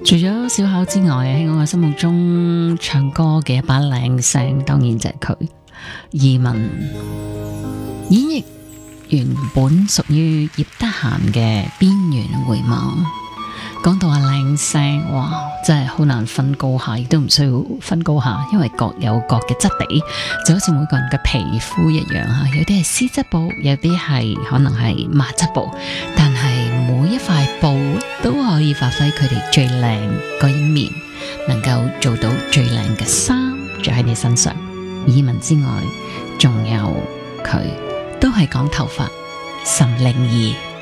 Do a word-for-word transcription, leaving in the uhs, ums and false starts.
除咗小巧之外，喺我嘅心目中唱歌嘅一把靚聲，當然就係佢。移民演繹原本屬於葉德嫻嘅《邊緣回望》，講到話靚聲，哇，真係好難分高下，亦都唔需要分高下，因為各有各嘅質地，就好似每個人嘅皮膚一樣吓，有啲係絲質布，有啲係可能係麻質布，但係每一塊布都可以發揮佢哋最靚嗰一面，能夠做到最靚嘅衫着喺你身上。移民之外，仲有佢都係講頭髮，岑寧兒。